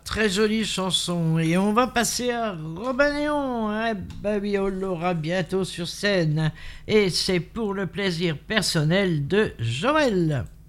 très jolie chanson. Et on va passer à Robin Léon. Bah oui, on l'aura bientôt sur scène. Et c'est pour le plaisir personnel de Joël.